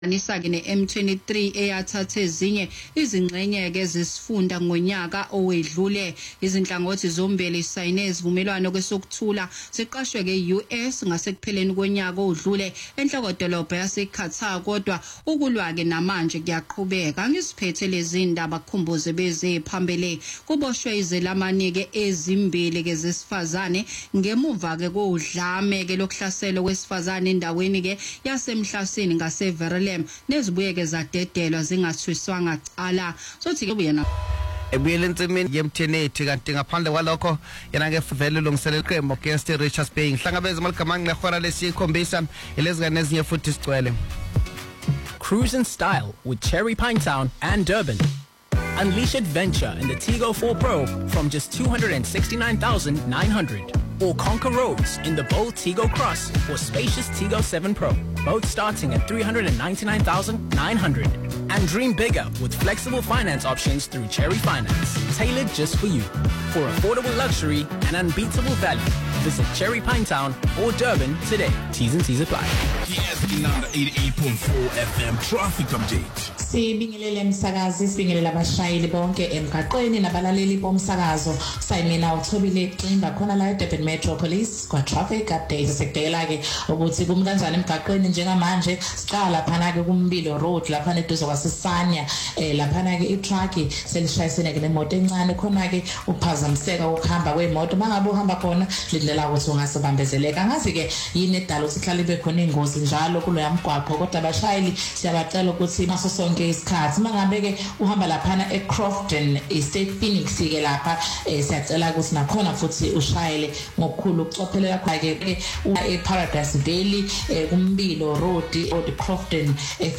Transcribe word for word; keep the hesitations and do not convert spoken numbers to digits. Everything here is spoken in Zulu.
Nisake ne-M twenty-three eyathatha ezinye izingxenye-ke zesifunda ngonyaka owedlule. Izinhlangothi zombili isayine isivumelwano kwesokuthula siqashwe-ke U S ngasekupheleni konyaka odlule enhlokodolobha yaseQatar, kodwa ukulwa-ke namanje kuyaqhubeka. Ngisiphethe lezi ndaba kukhumbuze beze phambili kuboshwe izelamani-ke ezimbili-ke zesifazane ngemuva-ke kodlame-ke lokuhlasela kwesifazane endaweni-ke yasemhlasini ngaseVerulam nezibuyeke zadedelwa zingathwiswanga cala. Sothi ke uyena ebuyele entsimini yemthenethi kanti ngaphandle kwalokho yena ke vele lungiselela iqembu against Richards Bay. Ngihlangabeza maligamanga lehora lesikhombisa elezingane ezinye futhi sigcwele. Cruise in style with Cherry Pinetown and Durban. Unleash adventure in the Tigo four Pro from just two hundred sixty-nine thousand nine hundred. Or conquer roads in the bold Tigo Cross or spacious Tigo seven Pro, both starting at three hundred ninety-nine thousand nine hundred. And dream bigger with flexible finance options through Cherry Finance, tailored just for you. For affordable luxury and unbeatable value, visit Cherry Pinetown or Durban today. T's and C's apply. Yes, number eighty-eight point four F M traffic update. Sibingelele msakazi, sibingelele abashayeli bonke emgaqweni nabalaleli bomsakazo. Sayimina uthobile iqimba khona la eDurban Metropolis kwa traffic update sekudela ke ukuthi kum kanjani emgaqweni njengamanje. Siqala phana ke kuMbilo Road lapha eduze kwaSisanya, eh lapha ke itruck selishayisene ke nemoto encane khona ke uphazamiseka ukuhamba kwemoto. Mangabe uhamba khona lindlela ukuthi ungasebambezeleka. Ngazi ke yini edala ukuthi ihlale ibe khona ingozi njalo kulo yamgwaqo, kodwa abashayeli siyabacela ukuthi maso sonke isikhathi mangabe ke uhamba lapha eCrofton State Phoenix ke lapha siyacela ukuthi nakhona futhi ushayele ngokukhulu ukucophelela kwake eParadise Valley kuMbilo Road or Crofton